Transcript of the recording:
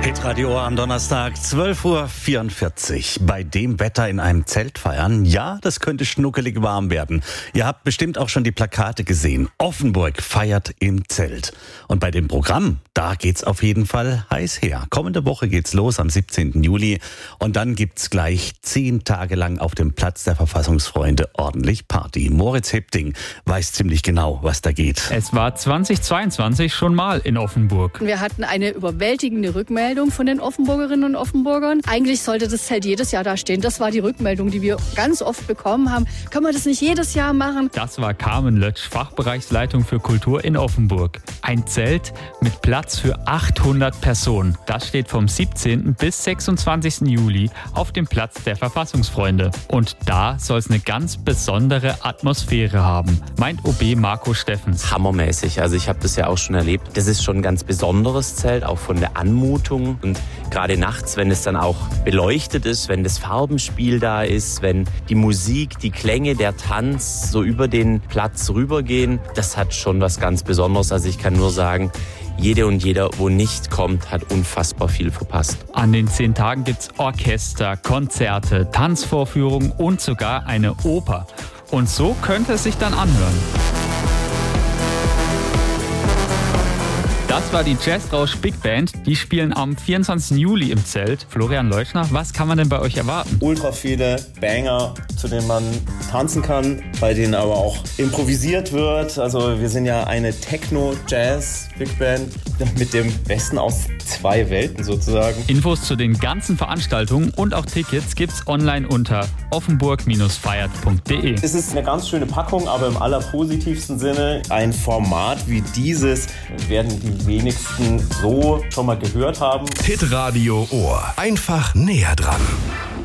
Hitradio am Donnerstag, 12.44 Uhr. Bei dem Wetter in einem Zelt feiern? Ja, das könnte schnuckelig warm werden. Ihr habt bestimmt auch schon die Plakate gesehen. Offenburg feiert im Zelt. Und bei dem Programm, da geht's auf jeden Fall heiß her. Kommende Woche geht's los am 17. Juli. Und dann gibt's gleich 10 Tage lang auf dem Platz der Verfassungsfreunde ordentlich Party. Moritz Hepting weiß ziemlich genau, was da geht. Es war 2022 schon mal in Offenburg. Wir hatten eine überwältigende Rückmeldung von den Offenburgerinnen und Offenburgern. Eigentlich sollte das Zelt jedes Jahr da stehen. Das war die Rückmeldung, die wir ganz oft bekommen haben. Können wir das nicht jedes Jahr machen? Das war Carmen Lötsch, Fachbereichsleitung für Kultur in Offenburg. Ein Zelt mit Platz für 800 Personen. Das steht vom 17. bis 26. Juli auf dem Platz der Verfassungsfreunde. Und da soll es eine ganz besondere Atmosphäre haben, meint OB Marco Steffens. Hammermäßig. Also ich habe das ja auch schon erlebt. Das ist schon ein ganz besonderes Zelt, auch von der Anmutung. Und gerade nachts, wenn es dann auch beleuchtet ist, wenn das Farbenspiel da ist, wenn die Musik, die Klänge, der Tanz so über den Platz rübergehen, das hat schon was ganz Besonderes. Also ich kann nur sagen, jede und jeder, wo nicht kommt, hat unfassbar viel verpasst. An den 10 Tagen gibt's Orchester, Konzerte, Tanzvorführungen und sogar eine Oper. Und so könnte es sich dann anhören. Das war die Jazzrausch Big Band. Die spielen am 24. Juli im Zelt. Florian Leuschner, was kann man denn bei euch erwarten? Ultra viele Banger, zu denen man tanzen kann, bei denen aber auch improvisiert wird. Also wir sind ja eine Techno-Jazz-Big Band mit dem Besten aus 2 Welten sozusagen. Infos zu den ganzen Veranstaltungen und auch Tickets gibt's online unter offenburg-feiert.de. Es ist eine ganz schöne Packung, aber im allerpositivsten Sinne. Ein Format wie dieses werden die wenigsten so schon mal gehört haben. Hitradio Ohr. Einfach näher dran.